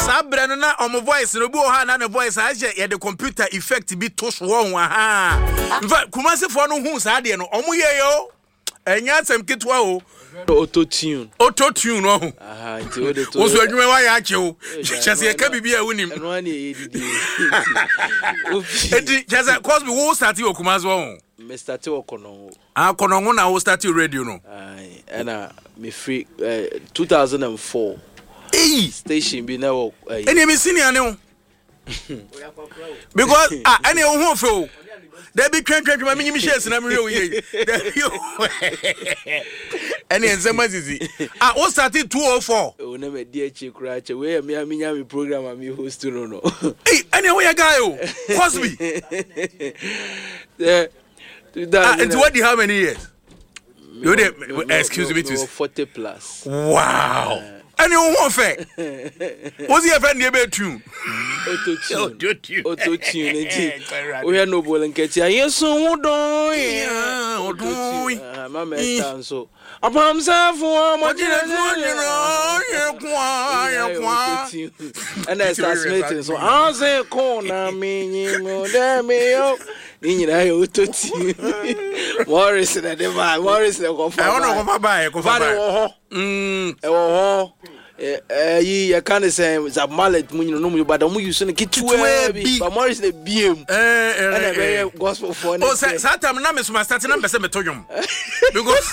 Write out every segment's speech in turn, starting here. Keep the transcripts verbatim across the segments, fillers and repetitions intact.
Sabre no na omo voice no bi o ha na ne voice a je ye the computer effect bi to so ho aha. Mfa Kumasi fo no hu sa de no omo ye yo. Enya asem kitwa o. Auto tune. Auto tune no. Aha, nti wo de to. Wo so adwuma wa ya ache o. Chese ka bibia wonim. Eno ani e didi. Edi chese Cosby wo start wo Kumasi wo. Me start wo kono. Ah kono na wo start radio no. Ai, ena me free uh, two thousand four. Hey, station bi na wo. Eni me senior ne o. Because ah eni wo ho fe o. There be twen twen twen me nyimi shares na me we ye. Eni enzema zizi. Ah, wo started two oh four. O na me di echi kura che we me aminya me program am host no no. Hey, eni wo ya guy o. Cosby. Yeah. Ah, and what do you how many years? You de excuse me to forty plus. Wow. And you won't fair. What's your friend near tune? Auto tune. Auto tune. We are no ball and catch ya. Yes, so do ya. Mama stand so. Upon some for my and I start smelling. So I say, corner me, damn me. Ni na yo to ti Morris na de ba Morris na ko fa I wanna go buy ko fa ba mm e wo ho eh yi ya kan say za mallet mu nyino no mu ba da mu use no kitwe bi ba Morris na biem eh eh na be gospel for na oh say that time na me so start na be say me tojum because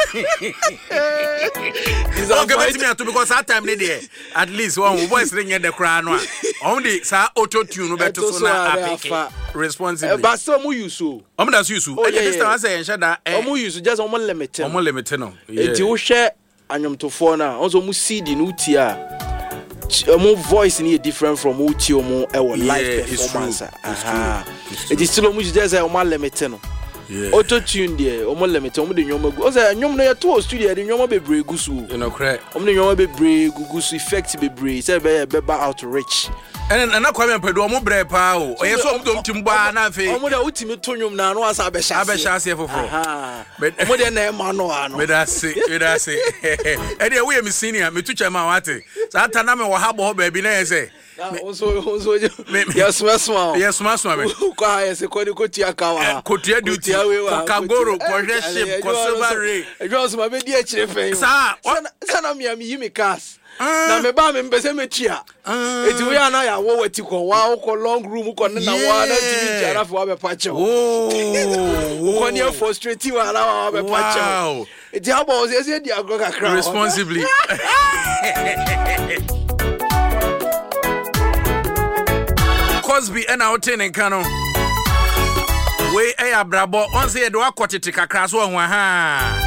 is all give me to because that time ne there at least one voice ring the cry no on the sa auto tune no beto so na apeke responsibly but so mu use so am da use so e this time say enche da eh mu use just on limit on limit no enti wo hwe anyomtofo na onzo mu C D no ti a mo voice ni different from uti omo e wo live performance aha it is still mu just say on limit no auto tune there omo limit omo de nyoma gu o say nyom no ye to studio de nyoma bebre gu so you know correct omo de nyoma bebre gu so effect bebre say be be outreach and and akwa me pedo omo bre pa o oye so omo timba na fe omo de utimi to nyom na no asa be sha be sha se foforo aha omo de na ma no ano me da se me da se e de we me senior me tucha ma wate sa ta na me wo ha bo ba bi na ye se also also yes masma yes masma me ko ha yes ko ni ko tia ka wa ko tia duty ko kangoro ko ship ko silver e jo so ma be di e kire fe sa sa na me mi yimi cars na me ba me mbese me tia eti we ana ya wo wati ko wa ko long room ko na wa na ti bi tiara fo wa be pache oh ko ni frustrate wa ala wa be pache eti abo se se di agro kakra responsibly Cosby and out in Kano. We a brabo on say do akotete kakra so ho ha.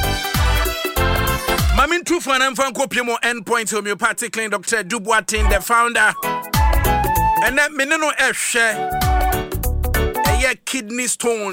Mamin two fan and fan kopimo endpoint homeopathic clinic Doctor Duboatin the founder. And that me no e hwe e kidney stone.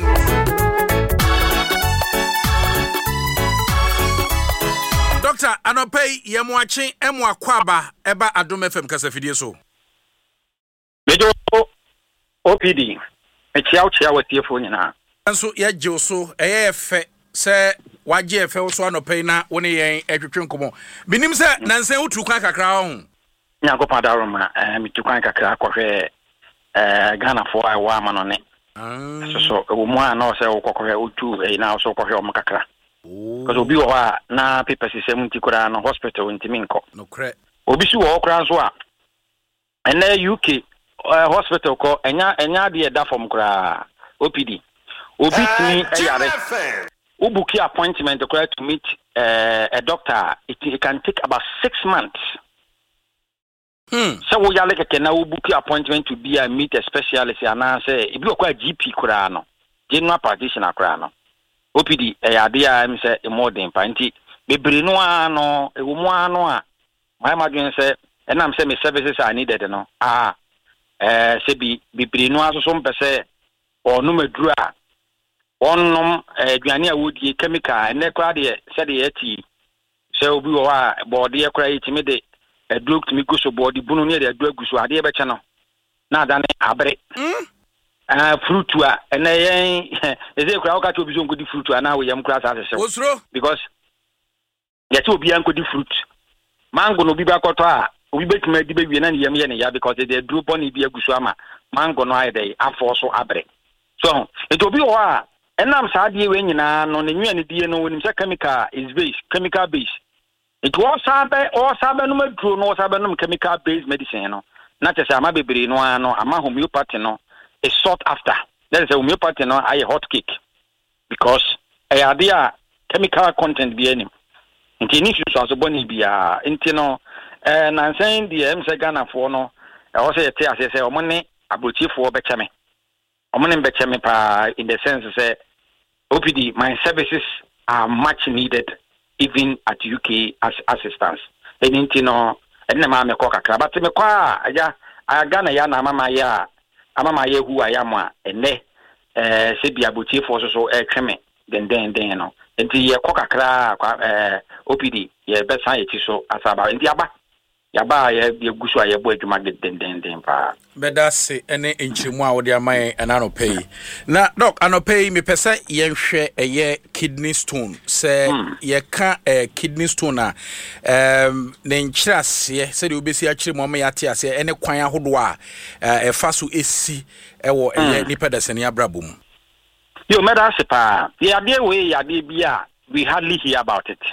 Doctor Anope Yemwachi Emwa Kwaba eba Adom F M kasafidie so. Mejo O P D e chia chia watiefo nyina anso ya gyeoso eye efe se wagye efe so anopai na woni yen etwetwe nkomo binim se nansen utu kwan kakra ho nyankopon dawo ma eh mitu kwan kakra kohwe eh Ghana fo ai wa ma no ne so so wo mu an no se wo kohwe utu e na so kohwe o m kakra because obi wo ha na paper system nti kura no hospital ntimi nko no kre obi si wo kura nso a ene U K Uh, hospital ko enya enya de da form kra O P D obi timi ayare u book appointment kra to meet uh, a doctor it, it can take about six months hmm so we yale ke na u book appointment to be a meet a specialist ana say e bi okwa G P kra no general practitioner kra no O P D e ya de am say e modern pa nti bebre no ano e wo mu ano a my madwen say enam say me services are needed no ah eh se bi bibiri no aso so mpese onu madura onnom aduane a wodi chemical ene kwa de se de yati se obi wo a body e kwa yitimi de aduk timi guso body bunu ne de adu aguso ade e be che no na dane abre mm ah fruit a ene yen eze kwa ka to obi so ngodi fruit a na wo yam kwa sa se osro because yati obi an kodi fruit mango no bi ba koto a we bet me di be wi na ne yam ye ne ya because they do boni bi agusu ama mango no ai dey afo so abre so it obi o a enam sa de we nyina no ne nwa ne die no wonim se chemical is base chemical base it was sabe o sabe no maduro no sabe no chemical based medicine no na te say ama bebre no ano ama homeopathy no is sought after there is a homeopathy no I hot cake because e ade a chemical content bi anim nti ni so so boni bia nti no eh na nsan di em se Ghana fo no e wo se yete ase se omo ne abrochifo be cheme omo ne be cheme pa in the sense say O P D my services are much needed even at U K as assistance and nti no enne ma me ko kakra but me kwa aja Ghana ya na mama ya amama ya hu ayamo a enne eh se bia abrochifo so so e tweme den den den no nti ye ko kakra eh O P D ye be san ye ti so asaba nti aba ya ba ye ye gusu aye bo adwuma den den den pa beda se ene enchiremu a wo de amai ana no pay na doc anopay me pese ye hwe eye kidney stone se mm. ye ka eh, kidney stone a um ne nchirase se de obesi a chiremu ma yate ase ene kwan ahodo a e fa so esi e wo eye mm. nipa da se ne abrabom yo meda se pa ye ade we ye ade bia we hardly hear about it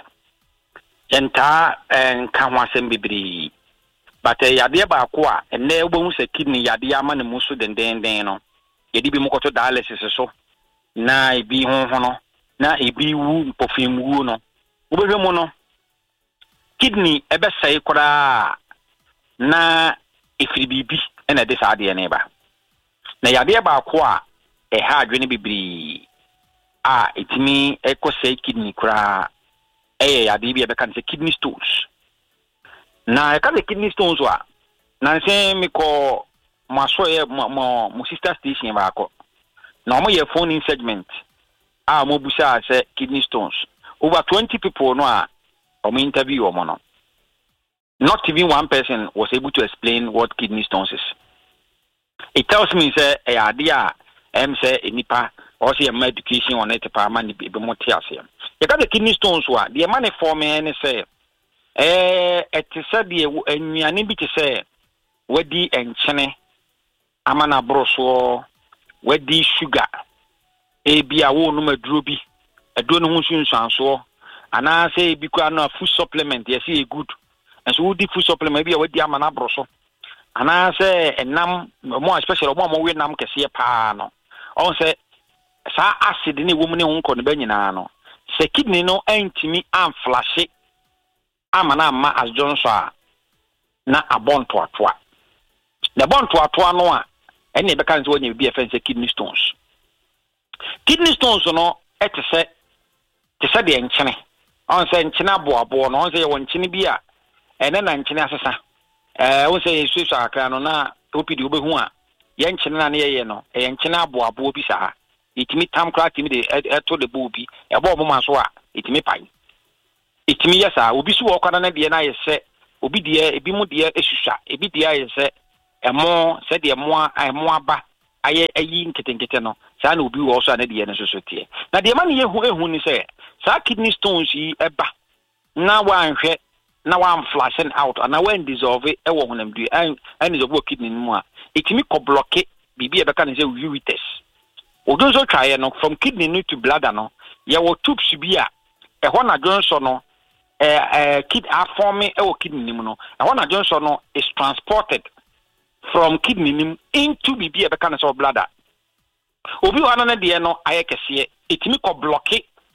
enta en kanwasem bibiri but yade ba ko a enne obohu se kidney yade ama ne muso den den den no yedi bi mukoto dialysis so na ibi honho no na ibi wu mpofim wu no obehwe mu no kidney ebe sai kora na ifiri bibi ena de saade ne ba na yade ba ko a e ha adwene bibiri a itimi ekosai kidney kora eh yade bi ebe kan se kidney stones na ka the kidney stones wa na se mi ko maso ye mo mo sister station ba ko na mo ye phone in segment a mo busa se kidney stones over twenty people no a o me interview o mo no not even one person was able to explain what kidney stones is. It tells me say e idea em say enipa or say my education on it pa man be mo tiase you got the kidney stones wa the money for me and say eh et said the anuane bi te say wadi enchene amana broso wadi sugar e bia wo no maduro bi edo no hu sunsanso ana say bi kwa na food supplement yes e good and so wadi food supplement bia wadi amana broso ana say enam mo especially mo mo we nam kese pa no on say sa acid ni wo mu ne hunko ne banyina no se kidney no antimi amflashe amana amma as Johnson na abonto atoa na bonto atoa no a ene be kan se wonya bi efen se kidney stones kidney stones no etese te se de enchene on se enchene aboabo no on se ye wonchene bi a ene na enchene asesa eh on se yesu akra no na opidi obehu a ye enchene na ne ye no e enchene aboabo bi sa itimi tam kra timi de eto de bobi e bo mo maso a itimi pan itimi yesa obi su okwana na de na yese obi de ebi mu de ehwehwa ebi de ayese emo se de emo emo aba aye ayi nketenkete no sa na obi wo so na de ne so so tie na de ma ne yehu ehu ni se sa kidney stones yi eba na wanhwe na wan flashing out na wan dissolve e wo honam du an an dissolve kidney mu a itimi ko block bibi e beka ne se ureters odon so try no from kidney no to bladder no ye wo tubes bi a e ho na Johnson no eh eh kid a form e wo kidney mu no e ho na Johnson no is transported from kidney nim into bibi e beka ne so bladder obi wa na de no aye kese itimi ko block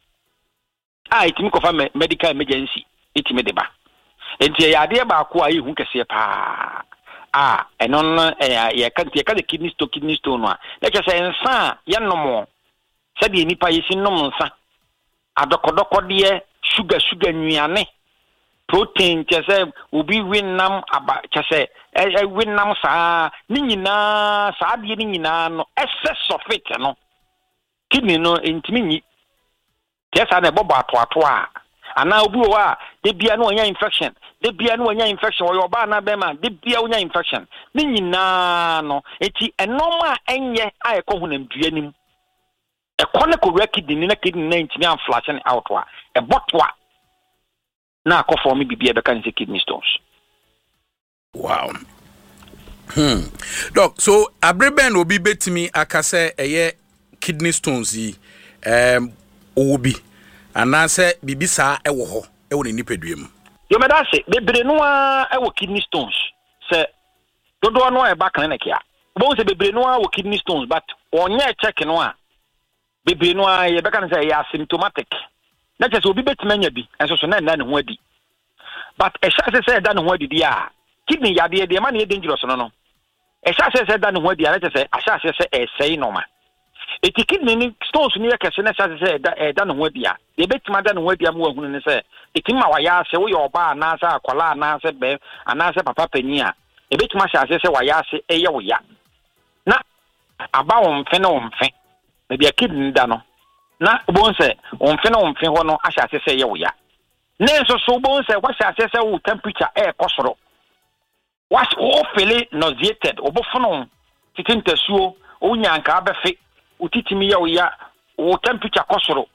ah itimi ko fa medical emergency itimi de ba enti ya de ba ko ayi hu kese pa ah eno no eh ye kan tie ka de kidney stone kidney stone no a le che se nsa ye nomo se de nipa yesi nom nsa adokodoko de sugar sugar nnuane protein che se obi winnam aba che se e winnam sa ni nyina sa de ni nyina no excess of it no kidney no entimi nyi che sa na bobo ato ato a ana obi wo a de bia no onya infection de bia no onya infection wo ba na be ma de bia onya infection ni nyina no eti enoma enye a ekọ hunam duanim ekọ ne ko kidney na kidney na ntimi am flashing out wa e botwa na akọ form bibia be kan se kidney stones Wow. Hmm. Doc, so abreben obi betimi akase eye kidney stones yi um obi anase bibisa ewo ho ewo ni nipaduam. Yo me da se bebre no a ewo kidney stones se dodo no e ba clinic ya. Bo se bebre no a wo kidney stones but onye check no a bebre no a ye beka say ya symptomatic. Na che se obi betimi anya bi enso so na na ne ho adi. But e sha se say da ne ho adi dia kidney yade de ma na dangerous no no. E sha se say da ne ho adi na che se a sha se say e say no ma. Eti kidney stones ni ya kese na sha se say da e da ne ho adi a ye betima da ne ho adi am wa hunu ne say eti ma wa ya se wo yo ba na sa akwala na se be ana se papa panyi a e betima sha se say wa ya se eye wo ya na aba wo mfe na wo mfe na bia kidney da no na bo nse wo mfe na wo mfe ho no a sha se say eye wo ya na nso so bo nse wa sha se say wo temperature e kosoro was o feel nauseated obofono titintasuo o nyanka abefe utitimi ya wo ya wo temperature kosoro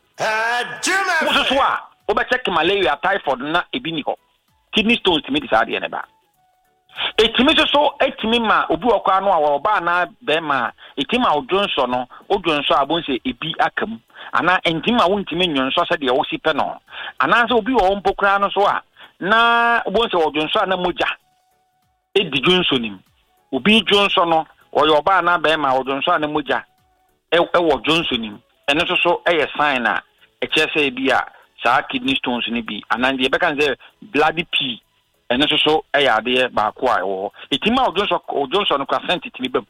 wo so a o be check malaria typhoid na ebi ni ho kidney stones timi disade ne ba etimi so so etimi ma obi okwa no a wo ba na be ma etimi a odwonso no odwonso abonse ebi akam ana entimi a wontimi nwonso se de wo sipe no ana se obi wo mpokra no so a na obonse odwonso na moja edi dwonso nim obi dwonso no oyo ba na be ma odwonso na moja e wo dwonso nim ene so so eye sign na e chese bi a sa kidney stones ni bi anande be kan say bloody pea ene so so eye ade ba ko a wo etima odwonso odwonso no kwa sensitive bam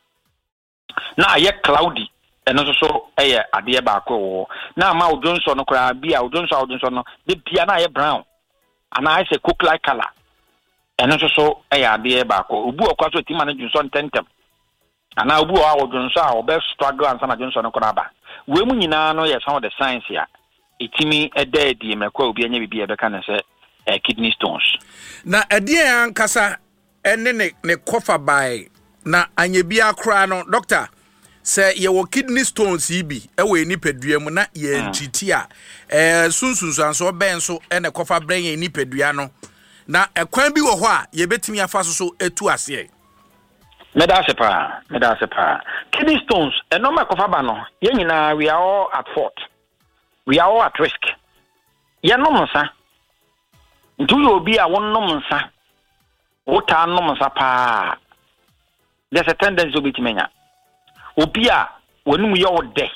na aye cloudy ene so so eye ade ba ko wo na ma odwonso no kwa bi a odwonso odwonso no de bia na aye brown ana aye say cook like color ene so so eye ade ba ko obu okwa so etima na dwonso ntentem ana obu a odwonso a obe struggle ansa na dwonso no kwa ba we mu nyina no ye some of the science ya etimi eda edi mekwa obi anya bibi ebeka na se eh, kidney stones na edie ankasa ene ne ne kofa by na anya bi akra no doctor se ye wo kidney stones ibi e we nipadua mu na ye ntiti a eh sunsunsu anso ben so ene kofa bran ye nipadua no na ekwan bi wo ho a ye betimi afa so so etu ase meda sepa meda sepa kidney stones enoma kofa ba no ye nyina we are all at fault. We are all at risk. Ya no monsa. Ntu yo obi a won no monsa. Wota no monsa pa. There's a tendency obi timenya. Obi a wonu mu ye ode.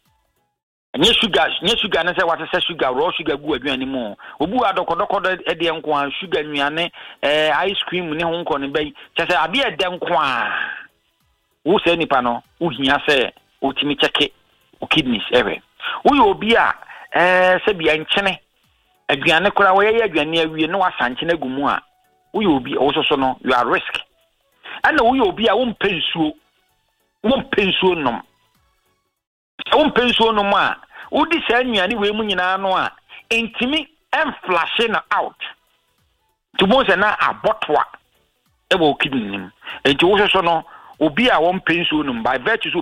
Nye sugar, nye sugar na say what say sugar, raw sugar gu aduane mu. Obu adokodoko de de nko an sugar nuane eh ice cream ne ho nko ne bai. Che say abi e de nko a. Wo say nipa no, wo hia say o timi cheke o kidneys ewe. Uyo obi a eh se bia nchene aduane kora wo ye aduane awie no wasanchene gumu a uyo obi wo so so no you are risk ana uyo obi a wo mpensuo wo mpensuo nom wo mpensuo nom a udi sa anuane we mu nyina no a entimi em flashing out to mo se na abotwa e wo kidney nim enti wo so so no obi a wo mpensuo nom by virtue